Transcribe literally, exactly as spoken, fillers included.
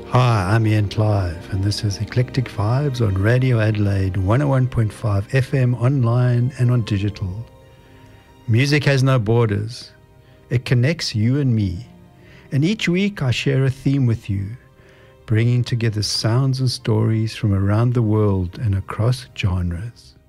Hi, I'm Ian Clive, and this is Eclectic Vibes on Radio Adelaide one oh one point five F M, online and on digital. Music has no borders. It connects you and me. And each week I share a theme with you, bringing together sounds and stories from around the world and across genres.